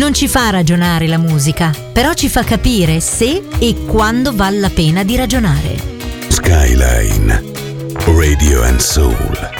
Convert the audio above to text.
Non ci fa ragionare la musica, però ci fa capire se e quando vale la pena di ragionare. Skyline Radio and Soul.